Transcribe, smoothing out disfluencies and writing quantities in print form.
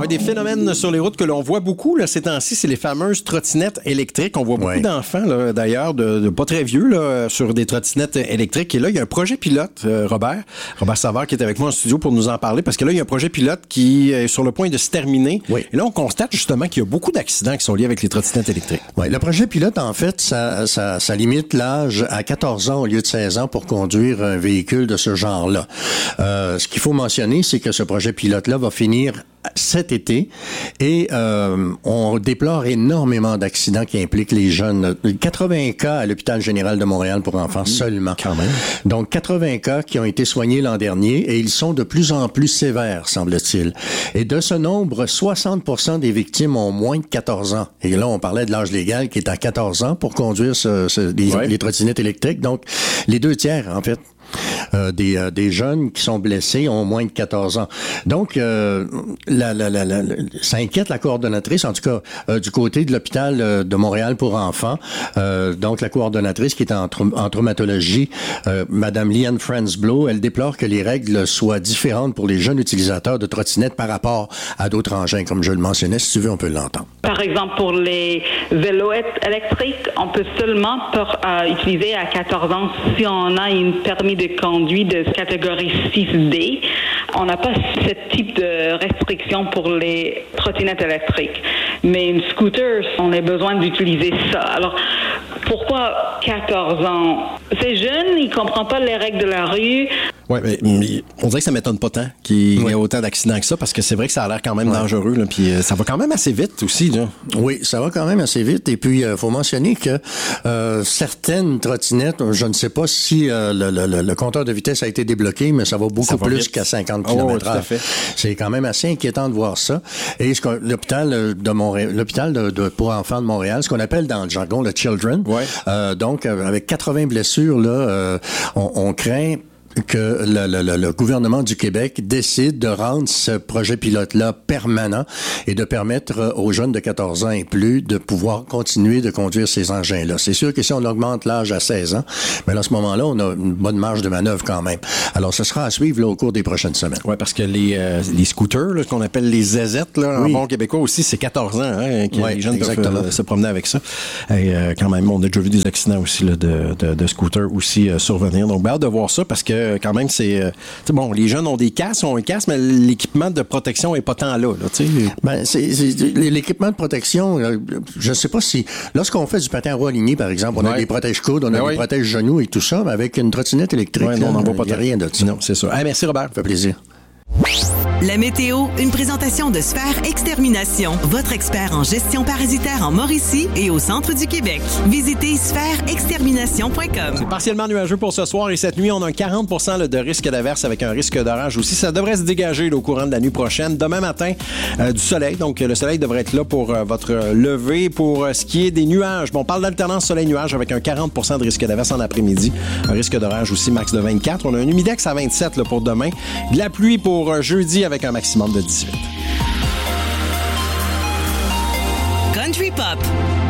des phénomènes sur les routes que l'on voit beaucoup là, ces temps-ci, c'est les fameuses trottinettes électriques. On voit beaucoup d'enfants, là, d'ailleurs, de pas très vieux, là, sur des trottinettes électriques. Et là, il y a un projet pilote, Robert Savard, qui est avec moi en studio pour nous en parler, parce que là, il y a un projet pilote qui est sur le point de se terminer. Oui. Et là, on constate justement qu'il y a beaucoup d'accidents qui sont liés avec les trottinettes électriques. Oui, le projet pilote, en fait, ça limite l'âge à 14 ans au lieu de 16 ans pour conduire un véhicule de ce genre-là. Ce qu'il faut mentionner, c'est que ce projet pilote-là va finir cet été et on déplore énormément d'accidents qui impliquent les jeunes. 80 cas à l'hôpital général de Montréal pour enfants seulement. Quand même. Donc 80 cas qui ont été soignés l'an dernier et ils sont de plus en plus sévères, semble-t-il. Et de ce nombre, 60% des victimes ont moins de 14 ans. Et là, on parlait de l'âge légal qui est à 14 ans pour conduire les trottinettes électriques. Donc les 2 tiers, en fait, des jeunes qui sont blessés ont moins de 14 ans. Donc, ça inquiète la coordonnatrice, en tout cas du côté de l'hôpital de Montréal pour enfants. Donc, la coordonnatrice qui est en traumatologie, Madame Liane Fransblow, elle déplore que les règles soient différentes pour les jeunes utilisateurs de trottinettes par rapport à d'autres engins, comme je le mentionnais. Si tu veux, on peut l'entendre. Par exemple, pour les vélos électriques, on peut seulement utiliser à 14 ans si on a une permis de conduite de catégorie 6D. On n'a pas ce type de restriction pour les trottinettes électriques. Mais une scooter, on a besoin d'utiliser ça. Alors, pourquoi 14 ans? C'est jeune, il ne comprend pas les règles de la rue. Oui, mais on dirait que ça m'étonne pas tant qu'il y ait autant d'accidents que ça, parce que c'est vrai que ça a l'air quand même dangereux, là, puis ça va quand même assez vite aussi, là. Oui, ça va quand même assez vite, et puis faut mentionner que certaines trottinettes, je ne sais pas si le compteur de vitesse a été débloqué, mais ça va beaucoup plus vite. Qu'à 50 km/h. C'est quand même assez inquiétant de voir ça. Et l'hôpital de Montréal, l'hôpital pour enfants de Montréal, ce qu'on appelle dans le jargon le Children, donc avec 80 blessures, là, on craint que le gouvernement du Québec décide de rendre ce projet pilote-là permanent et de permettre aux jeunes de 14 ans et plus de pouvoir continuer de conduire ces engins-là. C'est sûr que si on augmente l'âge à 16 ans, mais à ce moment-là, on a une bonne marge de manœuvre quand même. Alors, ce sera à suivre là, au cours des prochaines semaines. Oui, parce que les scooters, là, qu'on appelle les zézettes, là, en bon québécois aussi, c'est 14 ans hein, que les jeunes peuvent se promener avec ça. Et quand même, on a déjà vu des accidents aussi là, de scooters aussi survenir. Donc, hâte de voir ça parce que quand même, c'est bon, les jeunes ont des casques, ont un casque, mais l'équipement de protection est pas tant là tu sais. Ben, l'équipement de protection, je sais pas si, lorsqu'on fait du patin à roue aligné, par exemple, on a des protège-coudes, on a des protège-genoux et tout ça, mais avec une trottinette électrique, on n'en voit pas rien de ça. Non, c'est ça. Hey, merci Robert. Ça fait plaisir. La météo, une présentation de Sphère Extermination, votre expert en gestion parasitaire en Mauricie et au centre du Québec. Visitez sphèreextermination.com. C'est partiellement nuageux pour ce soir et cette nuit, on a un 40% là, de risque d'averse avec un risque d'orage aussi. Ça devrait se dégager là, au courant de la nuit prochaine. Demain matin, du soleil. Donc, le soleil devrait être là pour votre lever. Pour ce qui est des nuages, bon, on parle d'alternance soleil-nuage avec un 40% de risque d'averse en après-midi. Un risque d'orage aussi, max de 24. On a un humidex à 27 là, pour demain. De la pluie pour jeudi avec un maximum de 18. Country Pop.